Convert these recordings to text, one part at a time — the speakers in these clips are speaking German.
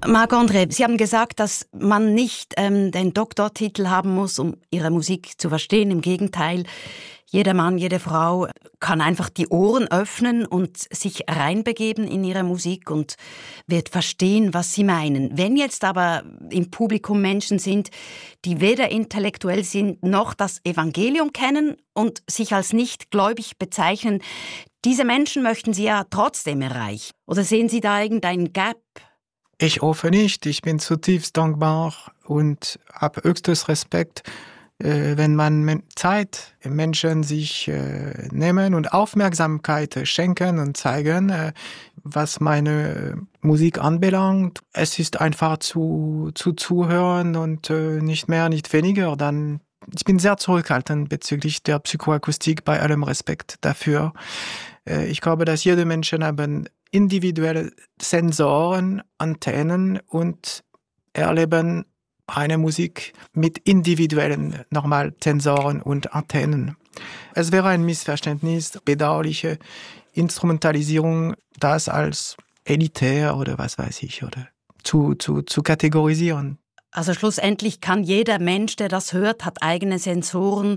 Marc-André, Sie haben gesagt, dass man nicht den Doktortitel haben muss, um Ihre Musik zu verstehen. Im Gegenteil, jeder Mann, jede Frau kann einfach die Ohren öffnen und sich reinbegeben in ihre Musik und wird verstehen, was Sie meinen. Wenn jetzt aber im Publikum Menschen sind, die weder intellektuell sind, noch das Evangelium kennen und sich als nicht gläubig bezeichnen, diese Menschen möchten Sie ja trotzdem erreichen. Oder sehen Sie da irgendeinen Gap? Ich hoffe nicht. Ich bin zutiefst dankbar und habe höchstes Respekt, wenn man Zeit Menschen sich nehmen und Aufmerksamkeit schenken und zeigen, was meine Musik anbelangt. Es ist einfach zuhören und nicht mehr, nicht weniger. Dann ich bin sehr zurückhaltend bezüglich der Psychoakustik, bei allem Respekt dafür. Ich glaube, dass jede Mensch haben individuelle Sensoren, Antennen und erleben eine Musik mit individuellen Sensoren und Antennen. Es wäre ein Missverständnis, bedauerliche Instrumentalisierung, das als elitär oder was weiß ich, oder zu kategorisieren. Also schlussendlich kann jeder Mensch, der das hört, hat eigene Sensoren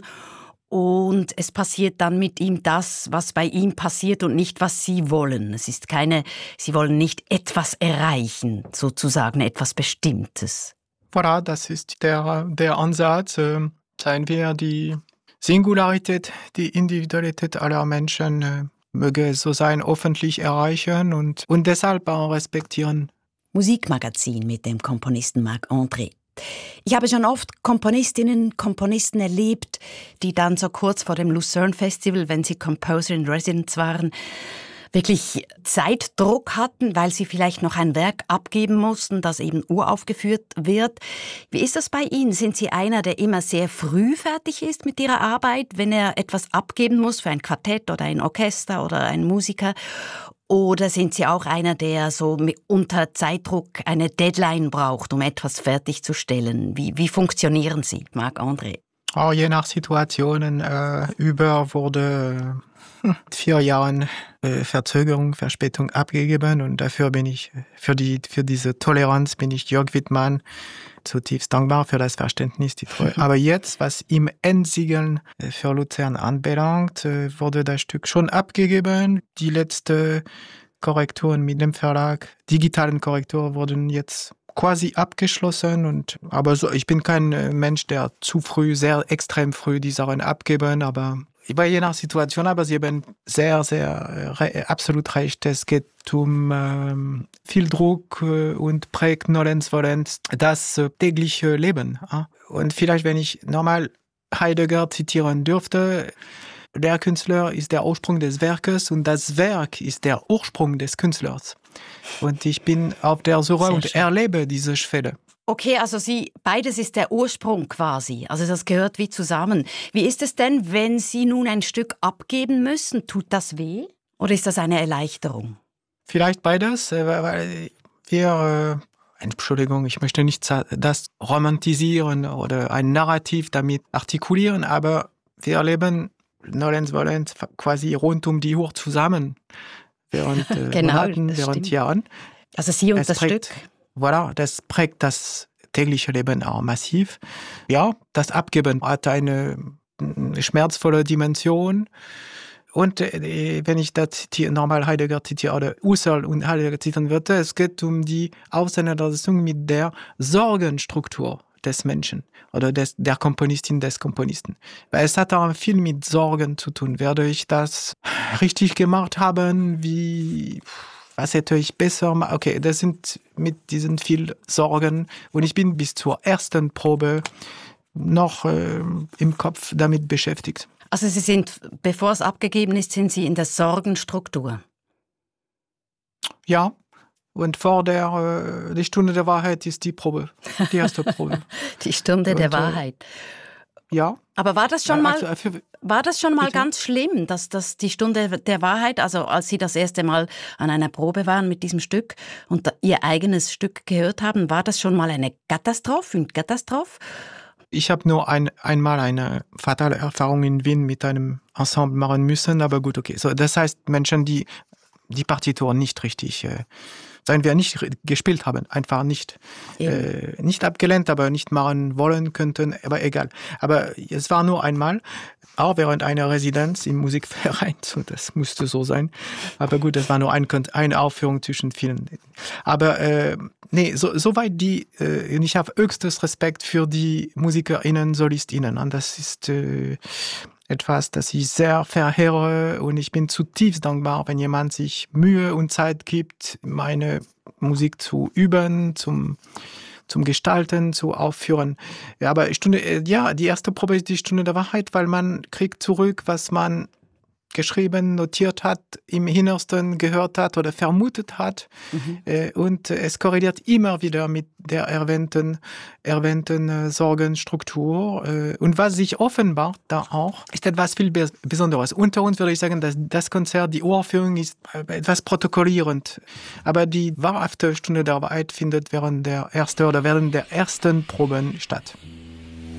und es passiert dann mit ihm das, was bei ihm passiert und nicht, was Sie wollen. Sie wollen nicht etwas erreichen, sozusagen etwas Bestimmtes. Voilà, das ist der Ansatz. Seien wir die Singularität, die Individualität aller Menschen, möge es so sein, öffentlich erreichen und deshalb auch respektieren. Musikmagazin mit dem Komponisten Marc-André. Ich habe schon oft Komponistinnen, Komponisten erlebt, die dann so kurz vor dem Lucerne Festival, wenn sie Composer in Residence waren, wirklich Zeitdruck hatten, weil sie vielleicht noch ein Werk abgeben mussten, das eben uraufgeführt wird. Wie ist das bei Ihnen? Sind Sie einer, der immer sehr früh fertig ist mit Ihrer Arbeit, wenn er etwas abgeben muss für ein Quartett oder ein Orchester oder einen Musiker? Oder sind Sie auch einer, der so unter Zeitdruck eine Deadline braucht, um etwas fertigzustellen? Wie funktionieren Sie, Marc-André? Oh, je nach Situationen. Wurde 4 Jahren Verspätung abgegeben und dafür bin ich, für diese Toleranz bin ich Jörg Wittmann zutiefst dankbar für das Verständnis, die Treue. Aber jetzt, was im Endsiegeln für Luzern anbelangt, wurde das Stück schon abgegeben. Die letzte Korrekturen mit dem Verlag, digitalen Korrekturen wurden jetzt quasi abgeschlossen aber so, ich bin kein Mensch, der zu früh, sehr extrem früh die Sachen abgeben, aber bei je nach Situation, aber Sie haben sehr, sehr absolut recht. Es geht um viel Druck und Prägnollenz, das tägliche Leben. Und vielleicht, wenn ich normal Heidegger zitieren dürfte, der Künstler ist der Ursprung des Werkes und das Werk ist der Ursprung des Künstlers. Und ich bin auf der Suche und erlebe diese Schwelle. Okay, also beides ist der Ursprung quasi. Also das gehört wie zusammen. Wie ist es denn, wenn Sie nun ein Stück abgeben müssen? Tut das weh? Oder ist das eine Erleichterung? Vielleicht beides, weil wir, Entschuldigung, ich möchte nicht das romantisieren oder ein Narrativ damit artikulieren, aber wir leben nolens volens quasi rund um die Uhr zusammen. Während genau, Monaten, während Jahren. Also Sie und das Stück. Voilà, das prägt das tägliche Leben auch massiv. Ja, das Abgeben hat eine schmerzvolle Dimension. Und wenn ich das normal Heidegger zitiere oder Husserl und Heidegger zitieren würde, es geht um die Auseinandersetzung mit der Sorgenstruktur des Menschen oder der Komponistin, des Komponisten. Weil es hat auch viel mit Sorgen zu tun. Werde ich das richtig gemacht haben? Was hätte ich besser machen? Okay, das sind mit diesen viel Sorgen. Und ich bin bis zur ersten Probe noch im Kopf damit beschäftigt. Also Sie sind, bevor es abgegeben ist, sind Sie in der Sorgenstruktur? Ja. Und vor die Stunde der Wahrheit ist die Probe, die erste Probe. Die Stunde der Wahrheit. Ja. Aber war das schon mal ganz schlimm, dass die Stunde der Wahrheit, also als Sie das erste Mal an einer Probe waren mit diesem Stück und Ihr eigenes Stück gehört haben, war das schon mal eine Katastrophe? Ich habe nur einmal eine fatale Erfahrung in Wien mit einem Ensemble machen müssen, aber gut, okay. So, das heißt, Menschen, die Partitur nicht richtig Seien wir nicht gespielt haben, einfach nicht, nicht abgelehnt, aber nicht machen wollen könnten, aber egal. Aber es war nur einmal, auch während einer Residenz im Musikverein, so, das musste so sein. Aber gut, das war nur eine Aufführung zwischen vielen. Aber soweit und ich habe höchstes Respekt für die MusikerInnen, SolistInnen. Und das ist etwas, das ich sehr verehre, und ich bin zutiefst dankbar, wenn jemand sich Mühe und Zeit gibt, meine Musik zu üben, zum Gestalten, zu aufführen. Ja, aber die erste Probe ist die Stunde der Wahrheit, weil man kriegt zurück, was man geschrieben, notiert hat, im Innersten gehört hat oder vermutet hat. Und es korreliert immer wieder mit der erwähnten Sorgenstruktur. Und was sich offenbart da auch, ist etwas viel Besonderes. Unter uns würde ich sagen, dass das Konzert, die Uraufführung ist etwas protokollierend. Aber die wahrhafte Stunde der Wahrheit findet während der ersten Proben statt.